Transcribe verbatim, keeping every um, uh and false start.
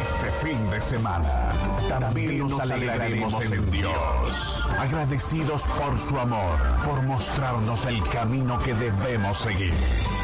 Este fin de semana también nos alegraremos en Dios, agradecidos por su amor, por mostrarnos el camino que debemos seguir.